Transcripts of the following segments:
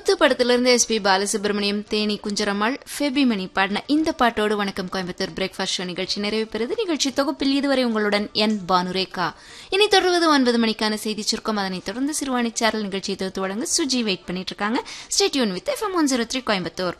முத்து படத்திலிருந்து எஸ்பி பாலசுப்ரமணியம், தேனி குஞ்சரம்மாள், ஃபெபிமணி பாடின இந்த பாட்டோடு வணக்கம் கோயம்புத்தூர் பிரேக்ஃபாஸ்ட் ஷோ நிகழ்ச்சி நிறைவு பெறுது. நிகழ்ச்சி தொகுப்பில் இதுவரை உங்களுடன் என் பானுரேகா. இனி தொடர்வது 9 மணிக்கான செய்தி சுருக்கம். அதனைத் தொடர்ந்து சிறுவாணி சேனல் நிகழ்ச்சியை தொகுத்து வழங்க சுஜி வெயிட் பண்ணிட்டு இருக்காங்க. Stay tune with FM 103 Coimbatore.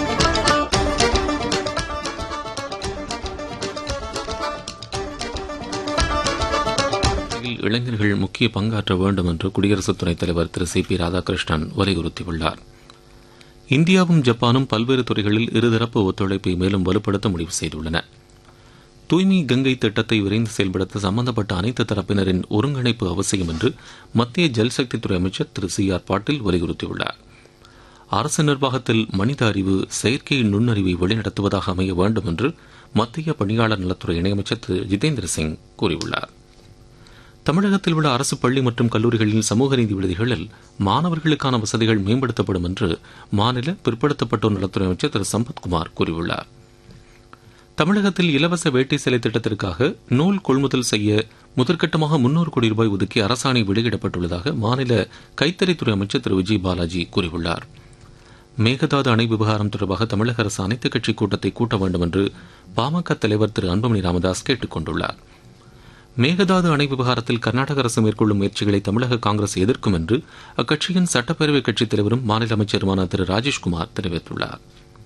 இளைஞர்கள் முக்கிய பங்காற்ற வேண்டும் என்று குடியரசு துணைத் தலைவர் திரு CP ராதாகிருஷ்ணன் வலியுறுத்தியுள்ளார். இந்தியாவும் ஜப்பானும் பல்வேறு துறைகளில் இருதரப்பு ஒத்துழைப்பை மேலும் வலுப்படுத்த முடிவு செய்துள்ளன. தூய்மை கங்கை திட்டத்தை விரைந்து செயல்படுத்த சம்பந்தப்பட்ட அனைத்து தரப்பினரின் ஒருங்கிணைப்பு அவசியம் என்று மத்திய ஜல்சக்தித்துறை அமைச்சர் திரு CR பாட்டீல் வலியுறுத்தியுள்ளார். அரசு நிர்வாகத்தில் மனித அறிவு, செயற்கை நுண்ணறிவை வழிநடத்துவதாக அமைய வேண்டும் என்று மத்திய பணியாளர் நலத்துறை இணையமைச்சர் திரு ஜிதேந்திர சிங் கூறியுள்ளார். தமிழகத்தில் உள்ள அரசு பள்ளி மற்றும் கல்லூரிகளில் சமூக நீதி விடுதிகளில் மாணவர்களுக்கான வசதிகள் மேம்படுத்தப்படும் என்று மாநில பிற்படுத்தப்பட்டோர் நலத்துறை அமைச்சர் திரு சம்பத்குமார் கூறியுள்ளார். தமிழகத்தில் இலவச வேட்டி சேலை திட்டத்திற்காக நூல் கொள்முதல் செய்ய முதற்கட்டமாக 300 கோடி ரூபாய் ஒதுக்கி அரசாணை வெளியிடப்பட்டுள்ளதாக மாநில கைத்தறித்துறை அமைச்சர் திரு விஜய் பாலாஜி கூறியுள்ளார். மேகதாது அணை விவகாரம் தொடர்பாக தமிழக அரசு அனைத்துக் கட்சி கூட்டத்தை கூட்ட வேண்டும் என்று பாமக தலைவர் திரு அன்புமணி ராமதாஸ் கேட்டுக் கொண்டுள்ளார். மேகதாது அணை விவகாரத்தில் கர்நாடக அரசு மேற்கொள்ளும் முயற்சிகளை தமிழக காங்கிரஸ் எதிர்க்கும் என்று அக்கட்சியின் சட்டப்பேரவைக் கட்சித் தலைவரும் மாநில அமைச்சருமான திரு ராஜேஷ்குமார் தெரிவித்துள்ளார்.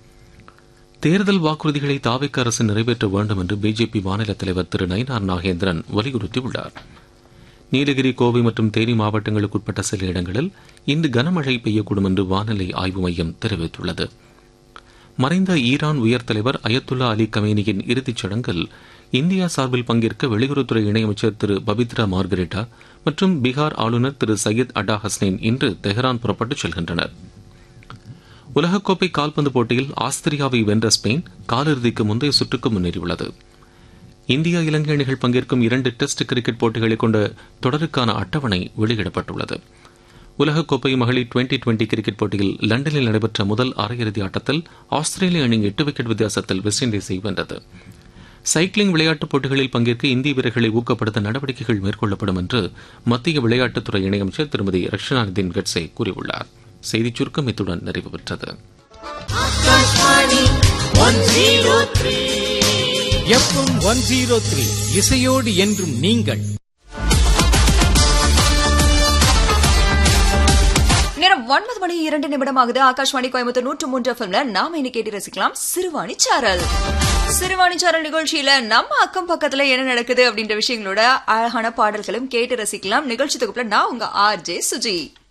தேர்தல் வாக்குறுதிகளை தாவேக அரசு நிறைவேற்ற வேண்டும் என்று பிஜேபி மாநில தலைவர் திரு நயினார் நாகேந்திரன் வலியுறுத்தியுள்ளார். நீலகிரி, கோவை மற்றும் தேனி மாவட்டங்களுக்கு உட்பட்ட சில இடங்களில் இன்று கனமழை பெய்யக்கூடும் என்று வானிலை ஆய்வு மையம் தெரிவித்துள்ளது. மறைந்த ஈரான் உயர் தலைவர் அயத்துல்லா அலி கமேனியின் இறுதிச் சடங்கில் இந்தியா சார்பில் பங்கேற்க வெளியுறவுத்துறை இணையமைச்சர் திரு பபித்ரா மார்கரெட்டா மற்றும் பீகார் ஆளுநர் திரு சையத் அடா ஹஸ்னைன் இன்று தெஹ்ரான் புறப்பட்டுச் செல்கின்றனர். உலகக்கோப்பை கால்பந்து போட்டியில் ஆஸ்திரியாவை வென்ற ஸ்பெயின் காலிறுதிக்கு முந்தைய சுற்றுக்கு முன்னேறியுள்ளது. இந்தியா இலங்கை அணிகள் பங்கேற்கும் 2 டெஸ்ட் கிரிக்கெட் போட்டிகளை கொண்ட தொடருக்கான அட்டவணை வெளியிடப்பட்டுள்ளது. உலகக்கோப்பை மகளிர் 2020 கிரிக்கெட் போட்டியில் லண்டனில் நடைபெற்ற முதல் அரையிறுதி ஆட்டத்தில் ஆஸ்திரேலிய அணி 8 விக்கெட் வித்தியாசத்தில் வெஸ்ட் இண்டீஸை வென்றது. சைக்கிளிங் விளையாட்டுப் போட்டிகளில் பங்கேற்க இந்திய வீரர்களை ஊக்கப்படுத்த நடவடிக்கைகள் மேற்கொள்ளப்படும் என்று மத்திய விளையாட்டுத்துறை இணையமைச்சர் திருமதி ரக்ஷனா நிதின் கட்சே கூறியுள்ளார். செய்திச் சுருக்கம் இத்துடன் நிறைவு பெற்றது. FM 103 இசையோடு என்றும் நீங்கள். நேரம் 9:02 ஆகாஷ்வாணி கோயம்புத்தூர் 103 FMல நாம இன்னைக்கு கேட்டு ரசிக்கலாம் சிறுவாணி சாரல். சிறுவாணி சாரல் நிகழ்ச்சியில நம்ம அக்கம் பக்கத்துல என்ன நடக்குது அப்படின்ற விஷயங்களோட அழகான பாடல்களும் கேட்டு ரசிக்கலாம். நிகழ்ச்சி தொகுப்புல நான் உங்க RJ சுஜி.